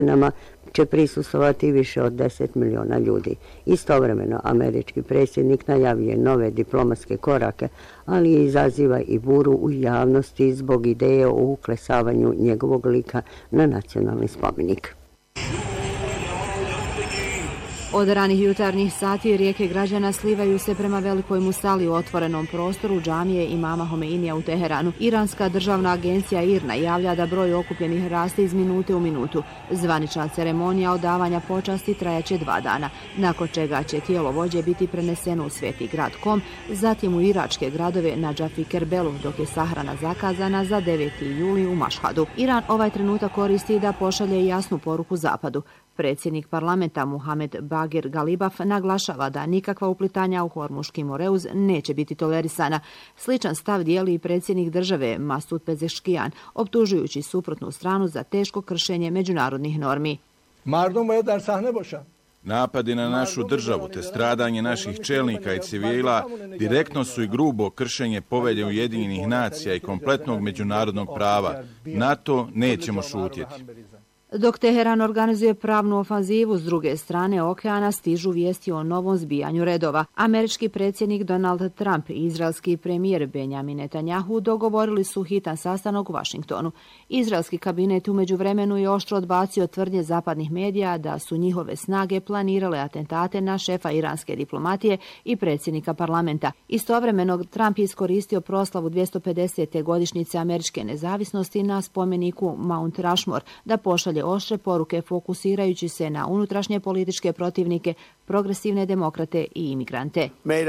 nama će prisustvovati više od 10 miliona ljudi. Istovremeno, američki predsjednik najavljuje nove diplomatske korake, ali izaziva i buru u javnosti zbog ideje o uklesavanju njegovog lika na nacionalni spomenik. Od ranih jutarnjih sati rijeke građana slivaju se prema Velikoj Musali u otvorenom prostoru džamije imama Homeinija u Teheranu. Iranska državna agencija IRNA javlja da broj okupljenih raste iz minute u minutu. Zvanična ceremonija odavanja počasti trajaće 2 dana, nakon čega će tijelo vođe biti preneseno u Sveti grad Kom, zatim u iračke gradove Nadžaf i Kerbelu, dok je sahrana zakazana za 9. juli u Mašhadu. Iran ovaj trenutak koristi da pošalje jasnu poruku Zapadu. Predsjednik parlamenta Muhamed Bagir Galibaf naglašava da nikakva uplitanja u Hormuški Moreuz neće biti tolerisana. Sličan stav dijeli i predsjednik države Masud Pezeškijan, optužujući suprotnu stranu za teško kršenje međunarodnih normi. Napadi na našu državu te stradanje naših čelnika i civila direktno su i grubo kršenje Povelje Ujedinjenih nacija i kompletnog međunarodnog prava. Na to nećemo šutjeti. Dok Teheran organizuje pravnu ofanzivu, s druge strane okeana stižu vijesti o novom zbijanju redova. Američki predsjednik Donald Trump i izraelski premijer Benjamin Netanjahu dogovorili su hitan sastanak u Vašingtonu. Izraelski kabinet u međuvremenu je oštro odbacio tvrdnje zapadnih medija da su njihove snage planirale atentate na šefa iranske diplomatije i predsjednika parlamenta. Istovremeno Trump je iskoristio proslavu 250. godišnjice američke nezavisnosti na spomeniku Mount Rushmore da pošalje oštre poruke fokusirajući se na unutrašnje političke protivnike, progresivne demokrate i imigrante.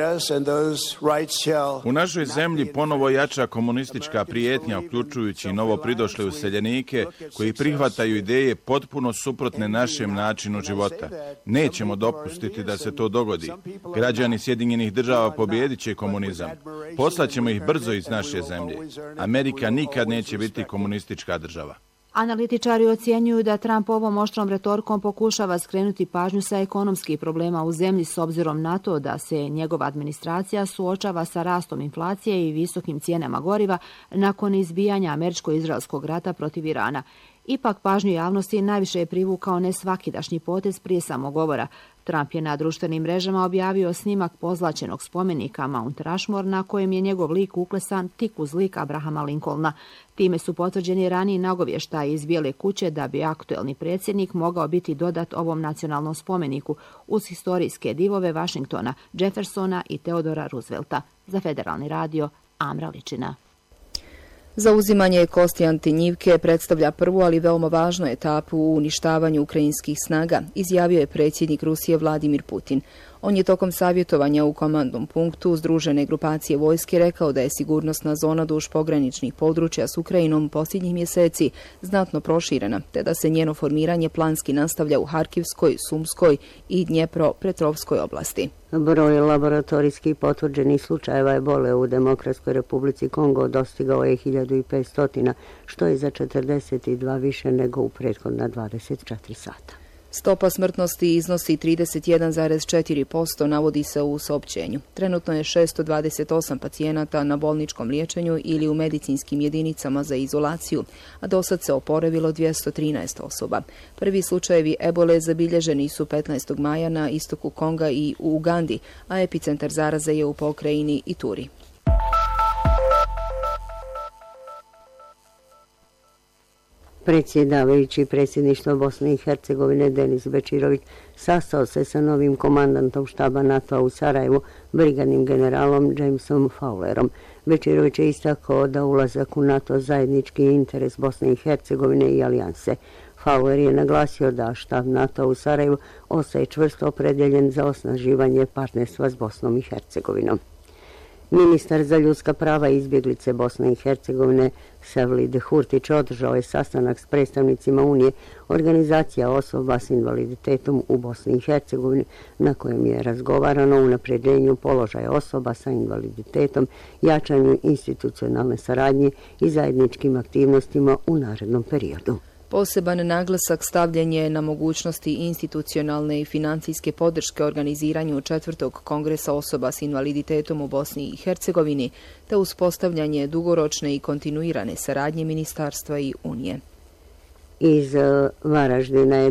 U našoj zemlji ponovo jača komunistička prijetnja, uključujući novo pridošle useljenike koji prihvataju ideje potpuno suprotne našem načinu života. Nećemo dopustiti da se to dogodi. Građani Sjedinjenih država pobijedit će komunizam. Poslaćemo ih brzo iz naše zemlje. Amerika nikad neće biti komunistička država. Analitičari ocjenjuju da Trump ovom oštrom retorikom pokušava skrenuti pažnju sa ekonomskih problema u zemlji s obzirom na to da se njegova administracija suočava sa rastom inflacije i visokim cijenama goriva nakon izbijanja američko-izraelskog rata protiv Irana. Ipak pažnju javnosti najviše je privukao nesvakidašnji potez prije samog govora. Trump je na društvenim mrežama objavio snimak pozlaćenog spomenika Mount Rushmore na kojem je njegov lik uklesan tik uz lik Abrahama Lincolna. Time su potvrđeni raniji nagovještaji iz Bijele kuće da bi aktuelni predsjednik mogao biti dodat ovom nacionalnom spomeniku uz historijske divove Washingtona, Jeffersona i Theodora Roosevelta. Za Federalni radio, Amra Ličina. Zauzimanje Kostiantynivke predstavlja prvu, ali veoma važnu etapu u uništavanju ukrajinskih snaga, izjavio je predsjednik Rusije Vladimir Putin. On je tokom savjetovanja u komandnom punktu Združene grupacije vojske rekao da je sigurnosna zona duž pograničnih područja s Ukrajinom posljednjih mjeseci znatno proširena, te da se njeno formiranje planski nastavlja u Harkivskoj, Sumskoj i Dnjepropetrovskoj oblasti. Broj laboratorijskih potvrđenih slučajeva ebole u Demokratskoj republici Kongo dostigao je 1500, što je za 42 više nego u prethodna 24 sata. Stopa smrtnosti iznosi 31,4%, navodi se u saopćenju. Trenutno je 628 pacijenata na bolničkom liječenju ili u medicinskim jedinicama za izolaciju, a dosad se oporavilo 213 osoba. Prvi slučajevi ebole zabilježeni su 15. maja na istoku Konga i u Ugandi, a epicentar zaraze je u pokrajini Ituri. Predsjedavajući predsjedništva Bosne i Hercegovine Denis Bečirović sastao se sa novim komandantom štaba NATO-a u Sarajevu, brigadnim generalom Jamesom Fowlerom. Bečirović je istakao da ulazak u NATO zajednički interes Bosne i Hercegovine i alijanse. Fowler je naglasio da štab NATO u Sarajevu ostaje čvrsto opredjeljen za osnaživanje partnerstva s Bosnom i Hercegovinom. Ministar za ljudska prava i izbjeglice Bosne i Hercegovine Sevlid Hurtić održao je sastanak s predstavnicima Unije organizacija osoba s invaliditetom u Bosni i Hercegovini, na kojem je razgovarano o unapređenju položaja osoba sa invaliditetom, jačanju institucionalne saradnje i zajedničkim aktivnostima u narednom periodu. Poseban naglasak stavljen je na mogućnosti institucionalne i financijske podrške organiziranju 4. kongresa osoba s invaliditetom u Bosni i Hercegovini, te uspostavljanje dugoročne i kontinuirane saradnje ministarstva i Unije. iz Varaždina je